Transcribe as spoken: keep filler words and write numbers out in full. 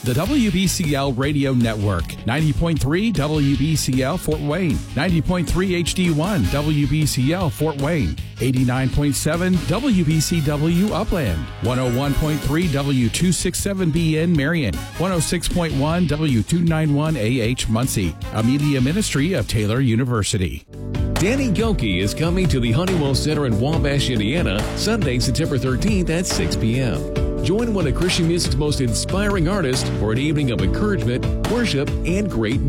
the W B C L Radio Network. ninety point three W B C L Fort Wayne. ninety point three H D one W B C L Fort Wayne. eighty-nine point seven W B C W Upland. one oh one point three W two sixty-seven B N Marion. one oh six point one W two ninety-one A H Muncie. A media ministry of Taylor University. Danny Gilkey is coming to the Honeywell Center in Wabash, Indiana, Sunday, September thirteenth at six p.m. Join one of Christian music's most inspiring artists for an evening of encouragement, worship, and great music.